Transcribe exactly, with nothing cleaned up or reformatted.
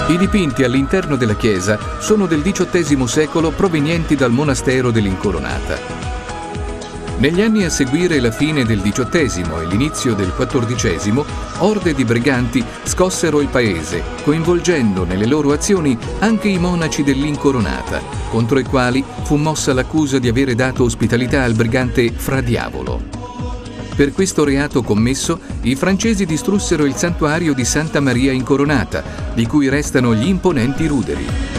I dipinti all'interno della chiesa sono del diciottesimo secolo provenienti dal monastero dell'Incoronata. Negli anni a seguire la fine del diciottesimo e l'inizio del quattordicesimo, orde di briganti scossero il paese, coinvolgendo nelle loro azioni anche i monaci dell'Incoronata, contro i quali fu mossa l'accusa di avere dato ospitalità al brigante Fra Diavolo. Per questo reato commesso, i francesi distrussero il santuario di Santa Maria Incoronata, di cui restano gli imponenti ruderi.